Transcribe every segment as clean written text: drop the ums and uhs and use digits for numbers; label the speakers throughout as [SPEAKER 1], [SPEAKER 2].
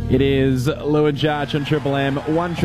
[SPEAKER 1] It is Lou and Jarch on Triple M.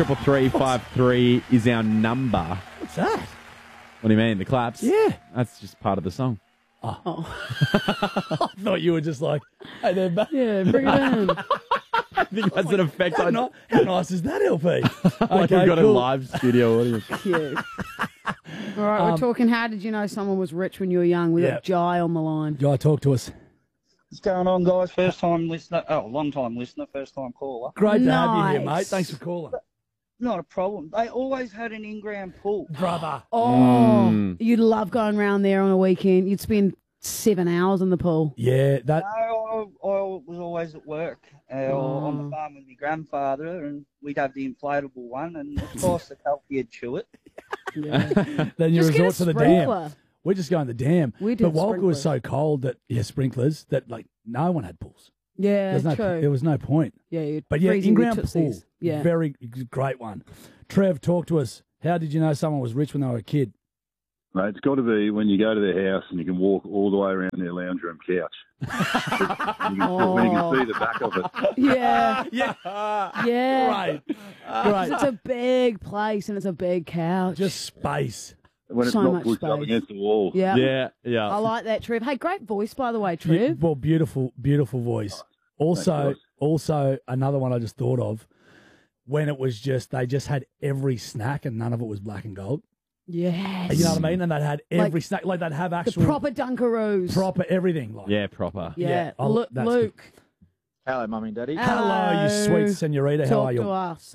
[SPEAKER 1] 133353 is our number.
[SPEAKER 2] What's that?
[SPEAKER 1] What do you mean? The claps?
[SPEAKER 2] Yeah.
[SPEAKER 1] That's just part of the song.
[SPEAKER 2] Oh. I thought you were just like, hey there, mate.
[SPEAKER 3] Yeah, bring it in.
[SPEAKER 1] I think that's an effect.
[SPEAKER 2] How nice is that, LP?
[SPEAKER 1] Like we've got a live studio audience.
[SPEAKER 3] Cute. All right, we're talking how did you know someone was rich when you were young? We got Jai on the line.
[SPEAKER 2] Jai, talk to us.
[SPEAKER 4] What's going on, guys? First time listener. Oh, long time listener, first time caller.
[SPEAKER 2] Great to have you here, mate. Thanks for calling.
[SPEAKER 4] Not a problem. They always had an in-ground pool.
[SPEAKER 2] Brother.
[SPEAKER 3] Oh, you'd love going around there on a weekend. You'd spend 7 hours in the pool.
[SPEAKER 2] Yeah, that.
[SPEAKER 4] No, I was always at work on the farm with my grandfather, and we'd have the inflatable one, and of course the he'd chew it.
[SPEAKER 3] Yeah.
[SPEAKER 2] Then you
[SPEAKER 3] Just get
[SPEAKER 2] resort
[SPEAKER 3] a
[SPEAKER 2] to the
[SPEAKER 3] sprinkler.
[SPEAKER 2] dam. We're just going to the dam.
[SPEAKER 3] We did
[SPEAKER 2] But Walker was
[SPEAKER 3] sprinklers.
[SPEAKER 2] so cold that, sprinklers, that like no one had pools.
[SPEAKER 3] Yeah,
[SPEAKER 2] There
[SPEAKER 3] true.
[SPEAKER 2] was no point.
[SPEAKER 3] Yeah, you'd
[SPEAKER 2] But yeah,
[SPEAKER 3] freezing
[SPEAKER 2] in-ground
[SPEAKER 3] your
[SPEAKER 2] pool.
[SPEAKER 3] tootsies. Yeah.
[SPEAKER 2] Very great one. Trev, talk to us. How did you know someone was rich when they were a kid?
[SPEAKER 5] Mate, it's got to be when you go to their house and you can walk all the way around their lounge room couch. When you can see the back of it.
[SPEAKER 3] Yeah.
[SPEAKER 2] Yeah. Great.
[SPEAKER 3] 'Cause it's a big place and it's a big couch.
[SPEAKER 2] Just space.
[SPEAKER 5] When it's
[SPEAKER 3] So
[SPEAKER 5] not
[SPEAKER 3] much
[SPEAKER 5] pushed up
[SPEAKER 3] space.
[SPEAKER 5] against the wall.
[SPEAKER 3] Yeah.
[SPEAKER 1] Yeah.
[SPEAKER 3] I like that, Trev. Hey, great voice, by the way, Trev.
[SPEAKER 2] Well, beautiful voice. Also, another one I just thought of, when it was they just had every snack and none of it was black and gold.
[SPEAKER 3] Yes.
[SPEAKER 2] You know what I mean? And they'd had every snack, like they'd have
[SPEAKER 3] The
[SPEAKER 2] actual
[SPEAKER 3] proper Dunkaroos.
[SPEAKER 2] proper everything. Like.
[SPEAKER 1] Yeah, proper.
[SPEAKER 3] Yeah.
[SPEAKER 2] that's
[SPEAKER 3] Luke.
[SPEAKER 6] Hello, Mummy and Daddy.
[SPEAKER 2] Hello, you sweet senorita. How
[SPEAKER 3] Talk
[SPEAKER 2] are you?
[SPEAKER 3] to us.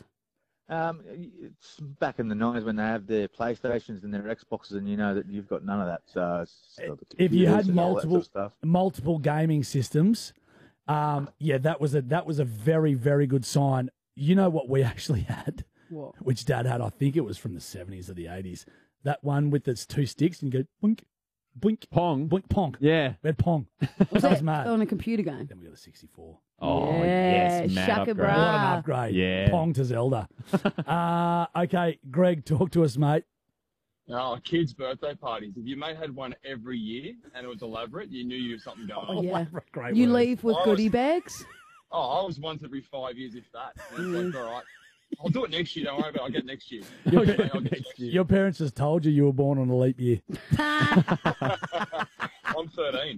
[SPEAKER 6] It's back in the 90s when they have their PlayStations and their Xboxes, and you know that you've got none of that. So it's got the
[SPEAKER 2] If you had
[SPEAKER 6] computers and all that sort of stuff.
[SPEAKER 2] multiple gaming systems, that was a very, very good sign. You know what we actually had?
[SPEAKER 3] What?
[SPEAKER 2] Which Dad had, I think it was from the 70s or the 80s. That one with its two sticks and you go boink, boink,
[SPEAKER 1] Pong.
[SPEAKER 2] boink, pong.
[SPEAKER 1] Yeah.
[SPEAKER 2] We had pong.
[SPEAKER 3] Was
[SPEAKER 2] that was
[SPEAKER 3] that
[SPEAKER 2] mad.
[SPEAKER 3] on a computer game?
[SPEAKER 2] Then we got a 64.
[SPEAKER 1] Oh,
[SPEAKER 3] Yeah,
[SPEAKER 1] yes. Mad
[SPEAKER 3] shaka
[SPEAKER 1] upgrade.
[SPEAKER 3] bra.
[SPEAKER 2] What an upgrade.
[SPEAKER 1] Yeah.
[SPEAKER 2] Pong to Zelda. Okay, Greg, talk to us, mate.
[SPEAKER 7] Oh, kids' birthday parties. If your mate had one every year and it was elaborate, you knew you had something going on.
[SPEAKER 3] Yeah.
[SPEAKER 2] Great
[SPEAKER 3] You
[SPEAKER 2] words.
[SPEAKER 3] leave with goodie bags?
[SPEAKER 7] Oh, I was once every 5 years, if that. And it's like, all right, I'll do it next year. Don't worry about it. I'll get it next year.
[SPEAKER 2] Your,
[SPEAKER 7] Okay, mate, I'll get it next year.
[SPEAKER 2] your parents just told you were born on a leap year.
[SPEAKER 7] I'm 13.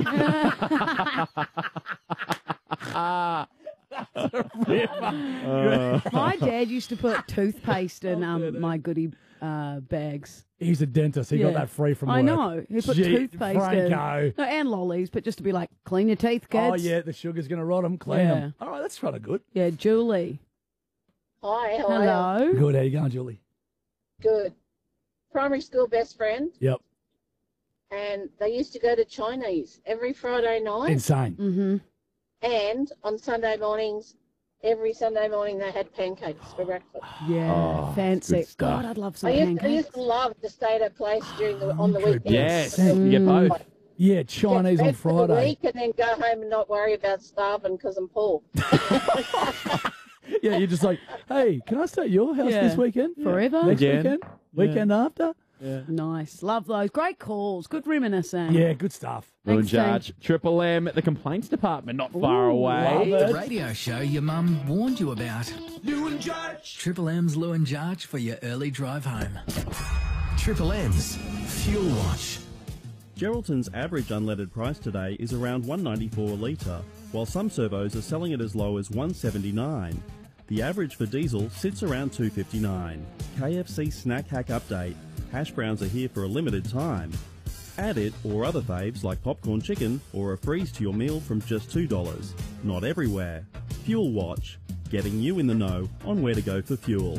[SPEAKER 3] My dad used to put toothpaste in my goodie bags.
[SPEAKER 2] He's a dentist. He got
[SPEAKER 3] Yeah.
[SPEAKER 2] that free from work.
[SPEAKER 3] I know. He put toothpaste
[SPEAKER 2] Franco.
[SPEAKER 3] in. No, and lollies, but just to be like, clean your teeth, kids.
[SPEAKER 2] Oh, yeah, the sugar's going to rot them. Clean them. All right, that's kind of good.
[SPEAKER 3] Yeah, Julie.
[SPEAKER 8] Hi, how are you?
[SPEAKER 3] Hello.
[SPEAKER 2] Good. How you going, Julie?
[SPEAKER 8] Good. Primary school best friend,
[SPEAKER 2] Yep.
[SPEAKER 8] and they used to go to Chinese every Friday night,
[SPEAKER 2] Insane.
[SPEAKER 3] Mm-hmm.
[SPEAKER 8] and on Sunday mornings, every Sunday morning they had pancakes for breakfast.
[SPEAKER 3] Yeah,
[SPEAKER 1] Oh,
[SPEAKER 3] fancy.
[SPEAKER 1] good stuff.
[SPEAKER 3] God, I'd love some
[SPEAKER 8] I used
[SPEAKER 3] pancakes.
[SPEAKER 8] to love to stay at a place on the weekends.
[SPEAKER 1] Yes.
[SPEAKER 2] Mm.
[SPEAKER 1] You get both.
[SPEAKER 2] Yeah, Chinese
[SPEAKER 8] Get
[SPEAKER 2] on
[SPEAKER 8] fed for the
[SPEAKER 2] Friday.
[SPEAKER 8] week and then go home and not worry about starving because I'm poor.
[SPEAKER 2] Yeah, you're just like, hey, can I stay at your house
[SPEAKER 3] Yeah.
[SPEAKER 2] this weekend?
[SPEAKER 3] Forever?
[SPEAKER 2] Next
[SPEAKER 1] Again?
[SPEAKER 2] weekend? Weekend after?
[SPEAKER 3] Nice. Love those. Great calls. Good reminiscing.
[SPEAKER 2] Yeah, good stuff.
[SPEAKER 1] Lou and
[SPEAKER 3] Thanks,
[SPEAKER 1] Jarch. Triple M at the complaints department, not far away.
[SPEAKER 2] love
[SPEAKER 9] The radio show your mum warned you about. Lou and Jarch. Triple M's Lou and Jarch for your early drive home. Triple M's Fuel Watch.
[SPEAKER 10] Geraldton's average unleaded price today is around $1.94 a litre, while some servos are selling it as low as $1.79. The average for diesel sits around $2.59. KFC Snack Hack Update. Hash browns are here for a limited time. Add it or other faves like popcorn chicken or a freeze to your meal from just $2. Not everywhere. Fuel Watch. Getting you in the know on where to go for fuel.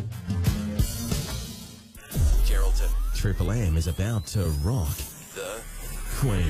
[SPEAKER 9] Geraldton. Triple M is about to rock the Queen.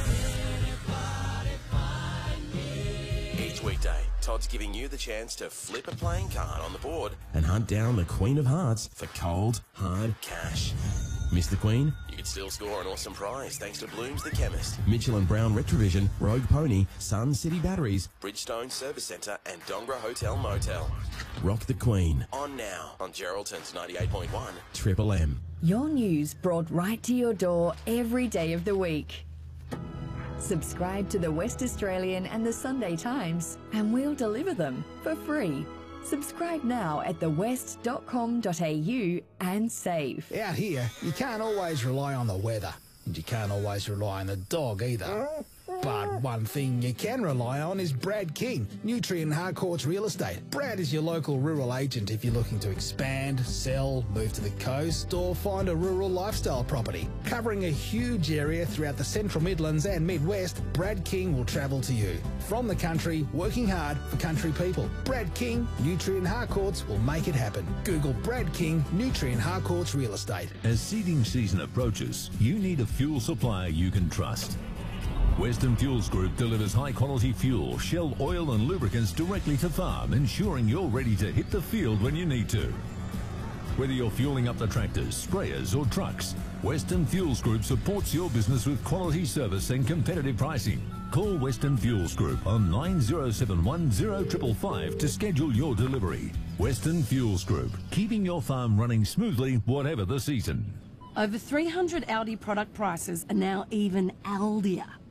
[SPEAKER 9] Each weekday, Todd's giving you the chance to flip a playing card on the board and hunt down the Queen of Hearts for cold, hard cash. Miss the Queen? You could still score an awesome prize thanks to Bloom's the Chemist, Mitchell & Brown Retrovision, Rogue Pony, Sun City Batteries, Bridgestone Service Centre and Dongra Hotel Motel. Rock the Queen. On now on Geraldton's 98.1 Triple M.
[SPEAKER 11] Your news brought right to your door every day of the week. Subscribe to the West Australian and the Sunday Times and we'll deliver them for free. Subscribe now at thewest.com.au and save.
[SPEAKER 12] Out here, you can't always rely on the weather, and you can't always rely on the dog either. But one thing you can rely on is Brad King, Nutrien Harcourts Real Estate. Brad is your local rural agent if you're looking to expand, sell, move to the coast, or find a rural lifestyle property. Covering a huge area throughout the Central Midlands and Midwest, Brad King will travel to you. From the country, working hard for country people. Brad King, Nutrien Harcourts will make it happen. Google Brad King, Nutrien Harcourts Real Estate.
[SPEAKER 13] As seeding season approaches, you need a fuel supplier you can trust. Western Fuels Group delivers high-quality fuel, Shell oil and lubricants directly to farm, ensuring you're ready to hit the field when you need to. Whether you're fueling up the tractors, sprayers or trucks, Western Fuels Group supports your business with quality service and competitive pricing. Call Western Fuels Group on 9071 0555 to schedule your delivery. Western Fuels Group, keeping your farm running smoothly whatever the season.
[SPEAKER 14] Over 300 Aldi product prices are now even Aldier.